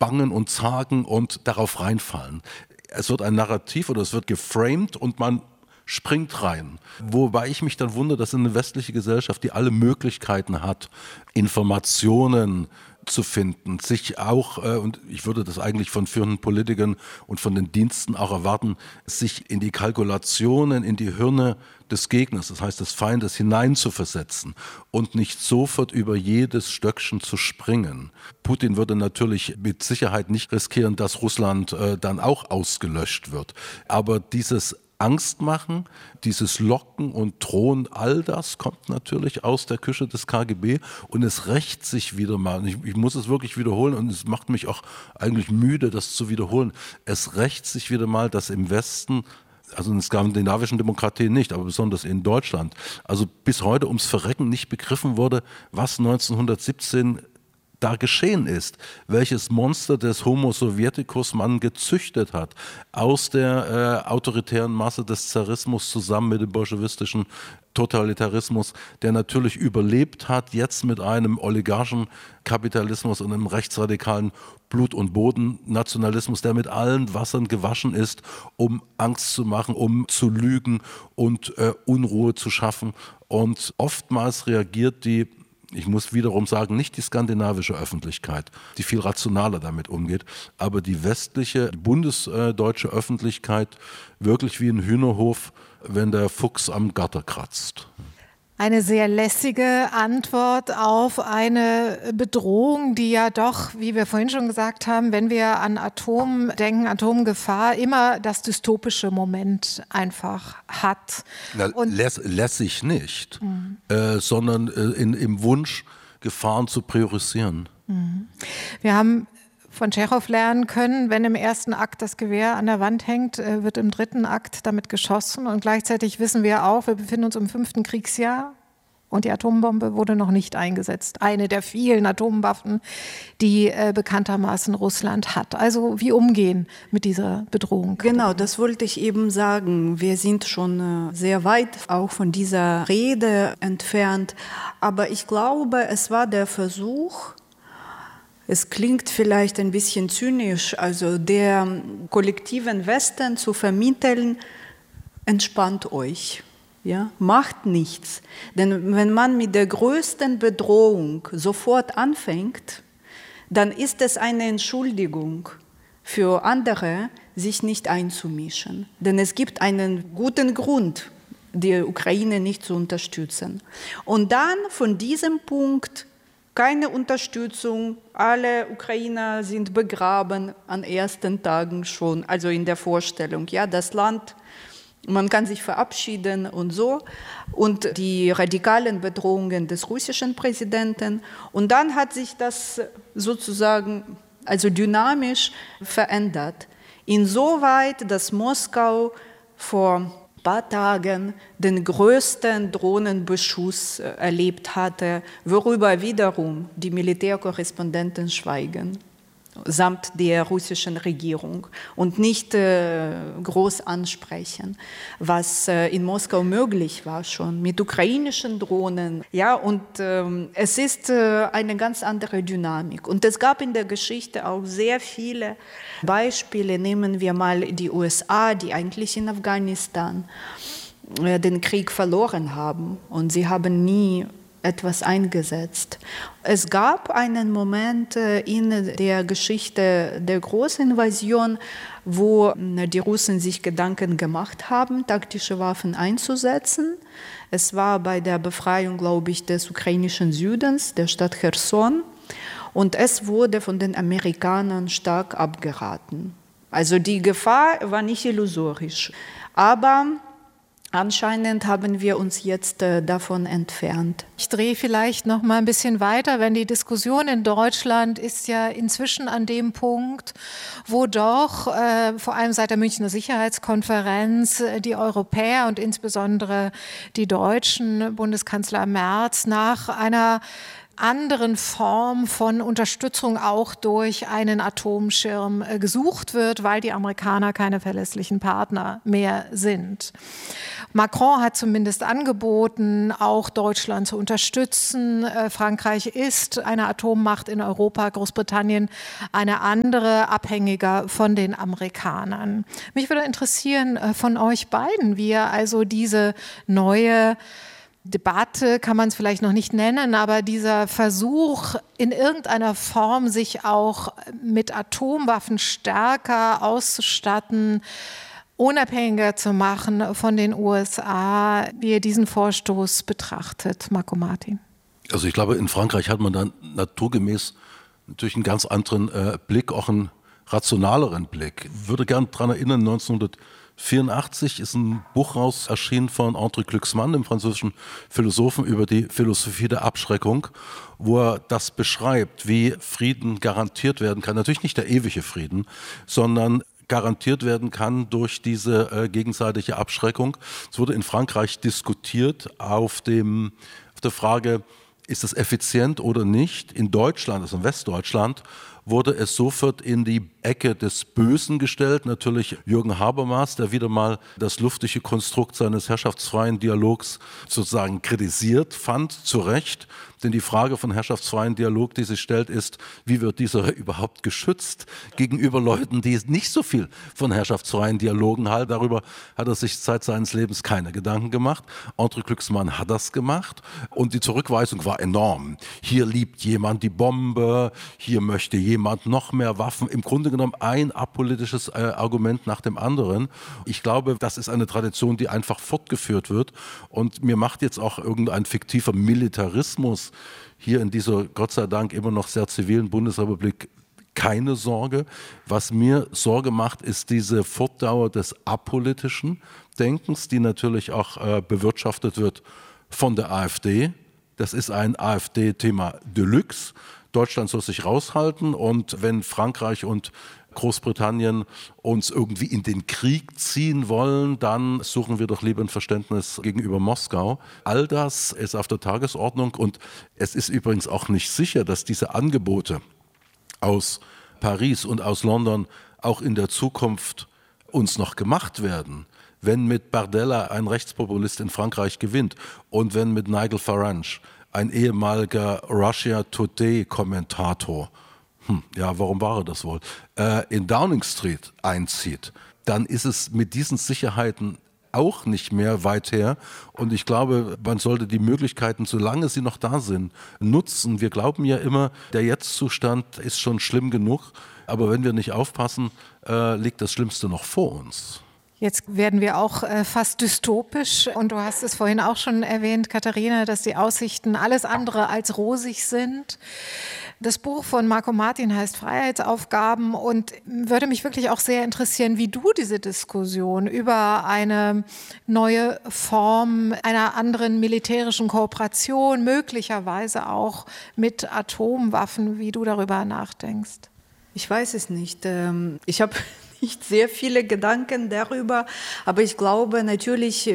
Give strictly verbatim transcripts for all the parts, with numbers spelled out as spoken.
bangen und zagen und darauf reinfallen. Es wird ein Narrativ oder es wird geframed und man springt rein. Wobei ich mich dann wundere, dass eine westliche Gesellschaft, die alle Möglichkeiten hat, Informationen zu finden, sich auch, und ich würde das eigentlich von führenden Politikern und von den Diensten auch erwarten, sich in die Kalkulationen, in die Hirne des Gegners, das heißt des Feindes, hineinzuversetzen und nicht sofort über jedes Stöckchen zu springen. Putin würde natürlich mit Sicherheit nicht riskieren, dass Russland äh, dann auch ausgelöscht wird. Aber dieses Angst machen, dieses Locken und Drohen, all das kommt natürlich aus der Küche des K G B und es rächt sich wieder mal. Ich, ich muss es wirklich wiederholen und es macht mich auch eigentlich müde, das zu wiederholen. Es rächt sich wieder mal, dass im Westen, also in skandinavischen Demokratien nicht, aber besonders in Deutschland, also bis heute ums Verrecken nicht begriffen wurde, was neunzehnhundertsiebzehn da geschehen ist, welches Monster des Homo Sovieticus man gezüchtet hat, aus der äh, autoritären Masse des Zarismus zusammen mit dem bolschewistischen Totalitarismus, der natürlich überlebt hat, jetzt mit einem Oligarchenkapitalismus und einem rechtsradikalen Blut- und Bodennationalismus, der mit allen Wassern gewaschen ist, um Angst zu machen, um zu lügen und äh, Unruhe zu schaffen. Und oftmals reagiert die, ich muss wiederum sagen, nicht die skandinavische Öffentlichkeit, die viel rationaler damit umgeht, aber die westliche, die bundesdeutsche Öffentlichkeit wirklich wie ein Hühnerhof, wenn der Fuchs am Gatter kratzt. Eine sehr lässige Antwort auf eine Bedrohung, die ja doch, wie wir vorhin schon gesagt haben, wenn wir an Atom denken, Atomgefahr, immer das dystopische Moment einfach hat. Na, läss, lässig nicht, mhm. äh, sondern äh, in, im Wunsch, Gefahren zu priorisieren. Mhm. Wir haben von Tschechow lernen können, wenn im ersten Akt das Gewehr an der Wand hängt, wird im dritten Akt damit geschossen. Und gleichzeitig wissen wir auch, wir befinden uns im fünften Kriegsjahr und die Atombombe wurde noch nicht eingesetzt. Eine der vielen Atomwaffen, die äh, bekanntermaßen Russland hat. Also wie umgehen mit dieser Bedrohung? Genau, das wollte ich eben sagen. Wir sind schon äh, sehr weit auch von dieser Rede entfernt. Aber ich glaube, es war der Versuch, es klingt vielleicht ein bisschen zynisch, also der kollektiven Westen zu vermitteln, entspannt euch, ja, macht nichts. Denn wenn man mit der größten Bedrohung sofort anfängt, dann ist es eine Entschuldigung für andere, sich nicht einzumischen. Denn es gibt einen guten Grund, die Ukraine nicht zu unterstützen. Und dann von diesem Punkt keine Unterstützung, alle Ukrainer sind begraben an ersten Tagen schon, also in der Vorstellung, ja, das Land, man kann sich verabschieden und so, und die radikalen Bedrohungen des russischen Präsidenten. Und dann hat sich das sozusagen, also dynamisch verändert, insoweit, dass Moskau vor paar Tagen den größten Drohnenbeschuss erlebt hatte, worüber wiederum die Militärkorrespondenten schweigen, samt der russischen Regierung, und nicht äh, groß ansprechen, was äh, in Moskau möglich war schon mit ukrainischen Drohnen. Ja, und ähm, es ist äh, eine ganz andere Dynamik. Und es gab in der Geschichte auch sehr viele Beispiele. Nehmen wir mal die U S A, die eigentlich in Afghanistan äh, den Krieg verloren haben, und sie haben nie etwas eingesetzt. Es gab einen Moment in der Geschichte der Großinvasion, wo die Russen sich Gedanken gemacht haben, taktische Waffen einzusetzen. Es war bei der Befreiung, glaube ich, des ukrainischen Südens, der Stadt Cherson. Und es wurde von den Amerikanern stark abgeraten. Also die Gefahr war nicht illusorisch. Aber anscheinend haben wir uns jetzt äh, davon entfernt. Ich drehe vielleicht noch mal ein bisschen weiter, wenn die Diskussion in Deutschland ist ja inzwischen an dem Punkt, wo doch äh, vor allem seit der Münchner Sicherheitskonferenz äh, die Europäer und insbesondere die Deutschen, Bundeskanzler Merz, nach einer anderen Form von Unterstützung auch durch einen Atomschirm gesucht wird, weil die Amerikaner keine verlässlichen Partner mehr sind. Macron hat zumindest angeboten, auch Deutschland zu unterstützen. Frankreich ist eine Atommacht in Europa, Großbritannien eine andere, abhängiger von den Amerikanern. Mich würde interessieren von euch beiden, wie ihr also diese neue Debatte, kann man es vielleicht noch nicht nennen, aber dieser Versuch, in irgendeiner Form sich auch mit Atomwaffen stärker auszustatten, unabhängiger zu machen von den U S A, wie ihr diesen Vorstoß betrachtet, Marco Martin. Also ich glaube, in Frankreich hat man dann naturgemäß natürlich einen ganz anderen äh, Blick, auch einen rationaleren Blick. Ich würde gerne daran erinnern, neunzehnhundertvierundachtzig ist ein Buch raus erschienen von André Glucksmann, dem französischen Philosophen, über die Philosophie der Abschreckung, wo er das beschreibt, wie Frieden garantiert werden kann. Natürlich nicht der ewige Frieden, sondern garantiert werden kann durch diese äh, gegenseitige Abschreckung. Es wurde in Frankreich diskutiert auf, dem, auf der Frage, ist es effizient oder nicht? In Deutschland, also in Westdeutschland, wurde es sofort in die Ecke des Bösen gestellt. Natürlich Jürgen Habermas, der wieder mal das luftige Konstrukt seines herrschaftsfreien Dialogs sozusagen kritisiert fand, zu Recht. Denn die Frage von herrschaftsfreien Dialog, die sich stellt, ist, wie wird dieser überhaupt geschützt gegenüber Leuten, die nicht so viel von herrschaftsfreien Dialogen halten. Darüber hat er sich seit seines Lebens keine Gedanken gemacht. André Glucksmann hat das gemacht und die Zurückweisung war enorm. Hier liebt jemand die Bombe, hier möchte jemand noch mehr Waffen. Im Grunde genommen ein apolitisches äh, Argument nach dem anderen. Ich glaube, das ist eine Tradition, die einfach fortgeführt wird und mir macht jetzt auch irgendein fiktiver Militarismus hier in dieser Gott sei Dank immer noch sehr zivilen Bundesrepublik keine Sorge. Was mir Sorge macht, ist diese Fortdauer des apolitischen Denkens, die natürlich auch äh, bewirtschaftet wird von der AfD. Das ist ein AfD-Thema Deluxe. Deutschland soll sich raushalten und wenn Frankreich und Großbritannien uns irgendwie in den Krieg ziehen wollen, dann suchen wir doch lieber ein Verständnis gegenüber Moskau. All das ist auf der Tagesordnung und es ist übrigens auch nicht sicher, dass diese Angebote aus Paris und aus London auch in der Zukunft uns noch gemacht werden. Wenn mit Bardella ein Rechtspopulist in Frankreich gewinnt und wenn mit Nigel Farage ein ehemaliger Russia Today-Kommentator, hm, ja, warum war er das wohl, äh, in Downing Street einzieht, dann ist es mit diesen Sicherheiten auch nicht mehr weit her. Und ich glaube, man sollte die Möglichkeiten, solange sie noch da sind, nutzen. Wir glauben ja immer, der Jetzt-Zustand ist schon schlimm genug. Aber wenn wir nicht aufpassen, äh, liegt das Schlimmste noch vor uns. Jetzt werden wir auch äh, fast dystopisch und du hast es vorhin auch schon erwähnt, Katharina, dass die Aussichten alles andere als rosig sind. Das Buch von Marco Martin heißt Freiheitsaufgaben und würde mich wirklich auch sehr interessieren, wie du diese Diskussion über eine neue Form einer anderen militärischen Kooperation, möglicherweise auch mit Atomwaffen, wie du darüber nachdenkst. Ich weiß es nicht. Ich habe nicht sehr viele Gedanken darüber, aber ich glaube, natürlich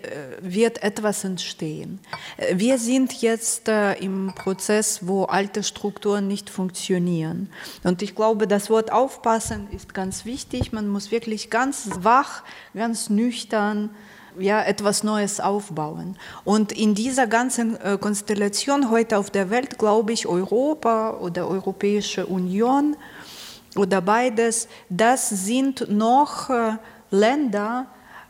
wird etwas entstehen. Wir sind jetzt im Prozess, wo alte Strukturen nicht funktionieren. Und ich glaube, das Wort aufpassen ist ganz wichtig. Man muss wirklich ganz wach, ganz nüchtern ja, etwas Neues aufbauen. Und in dieser ganzen Konstellation heute auf der Welt, glaube ich, Europa oder Europäische Union oder beides, das sind noch äh, Länder,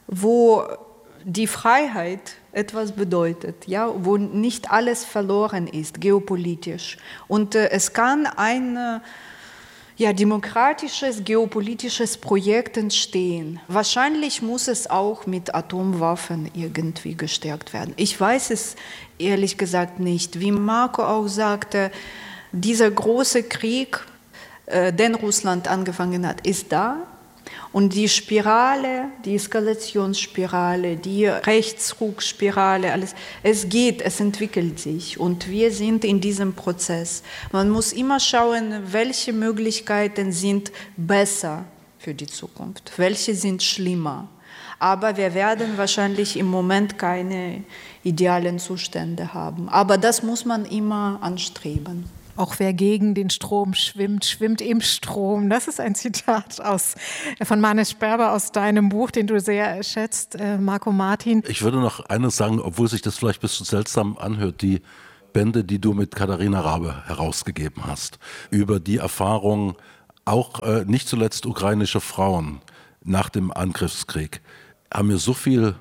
wo die Freiheit etwas bedeutet, ja, wo nicht alles verloren ist, geopolitisch. Und äh, es kann ein äh, ja, demokratisches, geopolitisches Projekt entstehen. Wahrscheinlich muss es auch mit Atomwaffen irgendwie gestärkt werden. Ich weiß es ehrlich gesagt nicht. Wie Marco auch sagte, dieser große Krieg, den Russland angefangen hat, ist da. Und die Spirale, die Eskalationsspirale, die Rechtsruckspirale, alles, es geht, es entwickelt sich. Und wir sind in diesem Prozess. Man muss immer schauen, welche Möglichkeiten sind besser für die Zukunft, welche sind schlimmer. Aber wir werden wahrscheinlich im Moment keine idealen Zustände haben. Aber das muss man immer anstreben. Auch wer gegen den Strom schwimmt, schwimmt im Strom. Das ist ein Zitat aus, von Manes Sperber aus deinem Buch, den du sehr schätzt, äh, Marco Martin. Ich würde noch eines sagen, obwohl sich das vielleicht ein bisschen seltsam anhört, die Bände, die du mit Katharina Rabe herausgegeben hast, über die Erfahrung auch äh, nicht zuletzt ukrainischer Frauen nach dem Angriffskrieg, haben mir so viel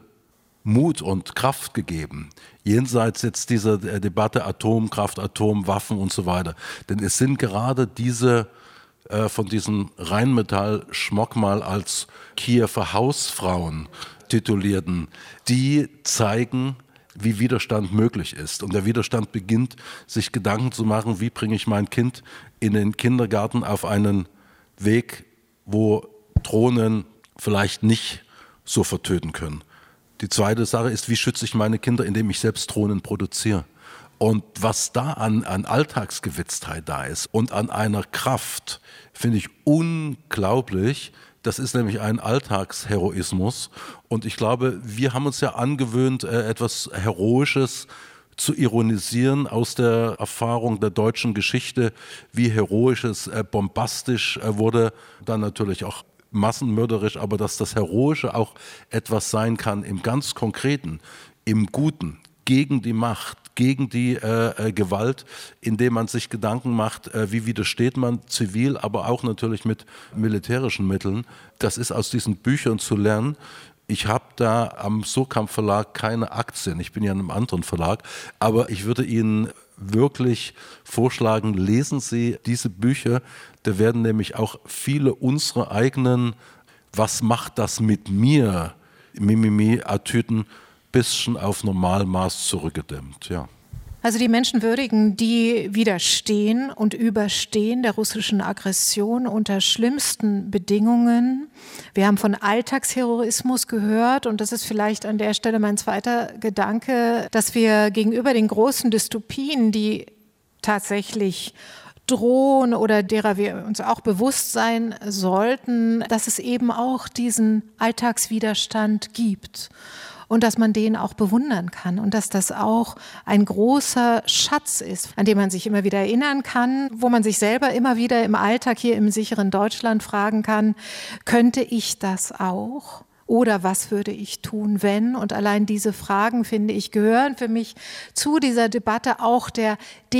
Mut und Kraft gegeben, jenseits jetzt dieser Debatte Atomkraft, Atomwaffen und so weiter. Denn es sind gerade diese äh, von diesen Rheinmetall-Schmockmal als Kiewer Hausfrauen titulierten, die zeigen, wie Widerstand möglich ist. Und der Widerstand beginnt, sich Gedanken zu machen, wie bringe ich mein Kind in den Kindergarten auf einen Weg, wo Drohnen vielleicht nicht so vertöten können. Die zweite Sache ist, wie schütze ich meine Kinder, indem ich selbst Drohnen produziere. Und was da an, an Alltagsgewitztheit da ist und an einer Kraft, finde ich unglaublich. Das ist nämlich ein Alltagsheroismus. Und ich glaube, wir haben uns ja angewöhnt, etwas Heroisches zu ironisieren aus der Erfahrung der deutschen Geschichte, wie heroisches bombastisch wurde, dann natürlich auch massenmörderisch, aber dass das Heroische auch etwas sein kann im ganz Konkreten, im Guten, gegen die Macht, gegen die äh, Gewalt, indem man sich Gedanken macht, äh, wie widersteht man zivil, aber auch natürlich mit militärischen Mitteln. Das ist aus diesen Büchern zu lernen. Ich habe da am Surkamp Verlag keine Aktien, ich bin ja in einem anderen Verlag, aber ich würde Ihnen wirklich vorschlagen, lesen Sie diese Bücher, da werden nämlich auch viele unserer eigenen "Was macht das mit mir?" Mimimi-Attitüden bisschen auf Normalmaß zurückgedämmt, ja. Also die Menschen würdigen, die widerstehen und überstehen der russischen Aggression unter schlimmsten Bedingungen. Wir haben von Alltagsheroismus gehört und das ist vielleicht an der Stelle mein zweiter Gedanke, dass wir gegenüber den großen Dystopien, die tatsächlich drohen oder derer wir uns auch bewusst sein sollten, dass es eben auch diesen Alltagswiderstand gibt. Und dass man den auch bewundern kann und dass das auch ein großer Schatz ist, an den man sich immer wieder erinnern kann, wo man sich selber immer wieder im Alltag hier im sicheren Deutschland fragen kann, könnte ich das auch? Oder was würde ich tun, wenn? Und allein diese Fragen, finde ich, gehören für mich zu dieser Debatte auch der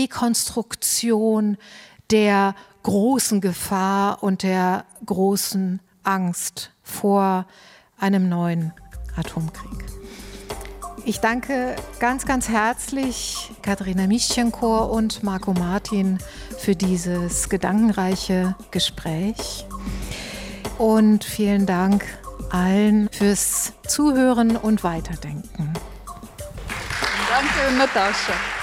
Dekonstruktion der großen Gefahr und der großen Angst vor einem neuen Atomkrieg. Ich danke ganz, ganz herzlich Katerina Mischenko und Marco Martin für dieses gedankenreiche Gespräch. Und vielen Dank allen fürs Zuhören und Weiterdenken. Danke, Natascha.